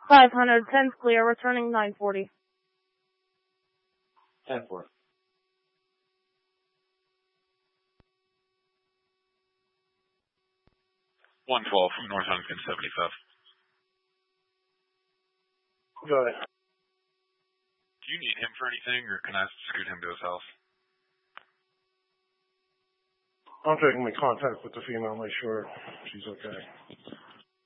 500, 10's clear, returning 940. 10-4. 112 from North Huntington 75. Go ahead. Do you need him for anything, or can I scoot him to his house? I'm taking my contact with the female, make sure she's okay.